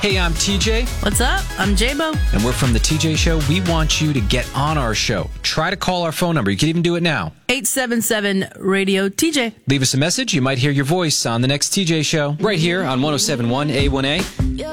Hey, I'm TJ. What's up? I'm J-Bo. And we're from The TJ Show. We want you to get on our show. Try to call our phone number. You can even do it now. 877-RADIO-TJ. Leave us a message. You might hear your voice on the next TJ Show. Right here on 107.1 A1A.